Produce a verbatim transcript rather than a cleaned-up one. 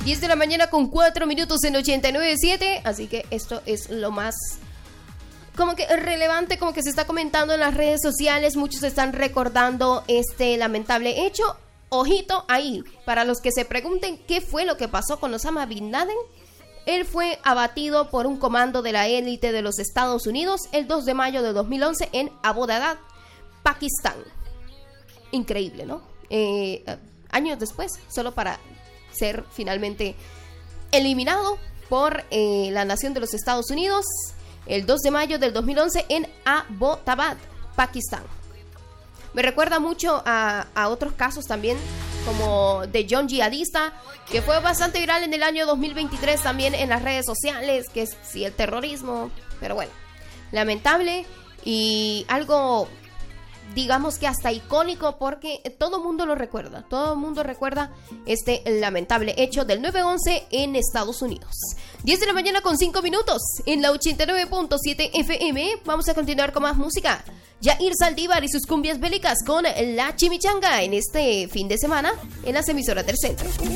diez de la mañana con cuatro minutos en ochenta y nueve punto siete. Así que esto es lo más como que relevante, como que se está comentando en las redes sociales. Muchos están recordando este lamentable hecho. Ojito ahí, para los que se pregunten qué fue lo que pasó con Osama Bin Laden. Él fue abatido por un comando de la élite de los Estados Unidos el dos de mayo de dos mil once en Abbottabad, Pakistán. Increíble, ¿no? Eh, años después, solo para ser finalmente eliminado por eh, la nación de los Estados Unidos el dos de mayo del dos mil once en Abbottabad, Pakistán. Me recuerda mucho a, a otros casos también, como de John Jihadista, que fue bastante viral en el año dos mil veintitrés también en las redes sociales, que es sí el terrorismo, pero bueno, lamentable y algo, digamos que hasta icónico, porque todo el mundo lo recuerda, todo el mundo recuerda este lamentable hecho del nueve once en Estados Unidos. diez de la mañana con cinco minutos en la ochenta y nueve punto siete F M. Vamos a continuar con más música. Yair Saldívar y sus cumbias bélicas con La Chimichanga en este fin de semana en las emisoras del centro.